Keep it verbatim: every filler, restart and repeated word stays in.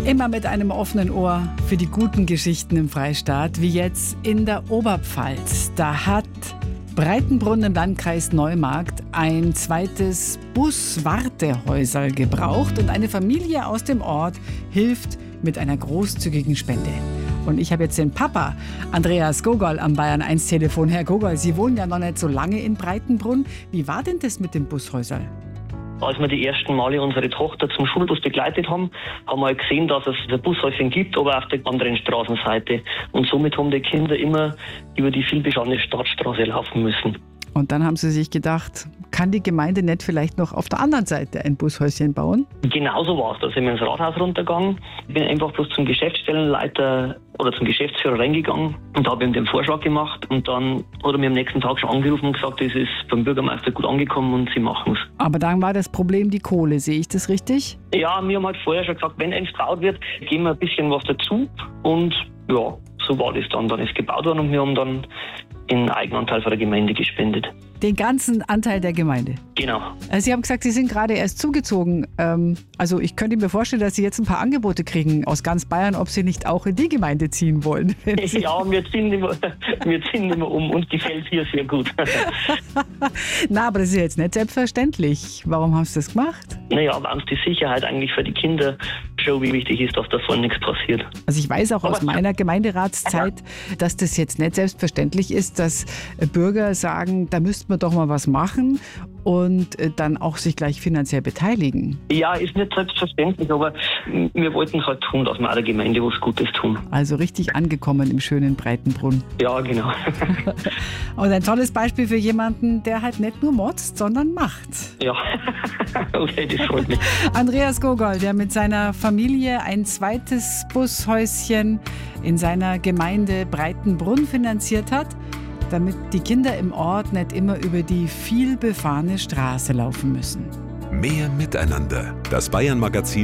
Immer mit einem offenen Ohr für die guten Geschichten im Freistaat, wie jetzt in der Oberpfalz. Da hat Breitenbrunn im Landkreis Neumarkt ein zweites Buswartehäuserl gebraucht und eine Familie aus dem Ort hilft mit einer großzügigen Spende. Und ich habe jetzt den Papa, Andreas Gogol, am Bayern eins Telefon. Herr Gogol, Sie wohnen ja noch nicht so lange in Breitenbrunn. Wie war denn das mit dem Bushäuserl? Als wir die ersten Male unsere Tochter zum Schulbus begleitet haben, haben wir gesehen, dass es ein Bushäuschen gibt, aber auf der anderen Straßenseite. Und somit haben die Kinder immer über die vielbeschadene Stadtstraße laufen müssen. Und dann haben Sie sich gedacht, kann die Gemeinde nicht vielleicht noch auf der anderen Seite ein Bushäuschen bauen? Genauso war es. Da sind wir ins Rathaus runtergegangen. Ich bin einfach bloß zum Geschäftsstellenleiter oder zum Geschäftsführer reingegangen und habe ihm den Vorschlag gemacht. Und dann hat er mir am nächsten Tag schon angerufen und gesagt, es ist beim Bürgermeister gut angekommen und sie machen es. Aber dann war das Problem die Kohle, sehe ich das richtig? Ja, wir haben halt vorher schon gesagt, wenn eins gebaut wird, geben wir ein bisschen was dazu. Und ja, so war das dann. Dann ist gebaut worden und wir haben dann den Eigenanteil von der Gemeinde gespendet. Den ganzen Anteil der Gemeinde? Genau. Sie haben gesagt, Sie sind gerade erst zugezogen. Also ich könnte mir vorstellen, dass Sie jetzt ein paar Angebote kriegen aus ganz Bayern, ob Sie nicht auch in die Gemeinde ziehen wollen. Ja, wir ziehen, immer, wir ziehen immer um. Uns gefällt hier sehr gut. Na, aber das ist jetzt nicht selbstverständlich. Warum haben Sie das gemacht? Naja, weil uns die Sicherheit eigentlich für die Kinder schon wie wichtig ist, dass davon nichts passiert. Also ich weiß auch aus meiner Gemeinderatszeit, dass das jetzt nicht selbstverständlich ist, dass Bürger sagen, da müsste man doch mal was machen und dann auch sich gleich finanziell beteiligen. Ja, ist nicht selbstverständlich, aber wir wollten es halt tun, dass wir auch der Gemeinde was Gutes tun. Also richtig angekommen im schönen Breitenbrunn. Ja, genau. Und ein tolles Beispiel für jemanden, der halt nicht nur motzt, sondern macht. Ja, okay, das freut mich. Andreas Gogol, der mit seiner Familie ein zweites Bushäuschen in seiner Gemeinde Breitenbrunn finanziert hat, damit die Kinder im Ort nicht immer über die vielbefahrene Straße laufen müssen. Mehr Miteinander. Das Bayern Magazin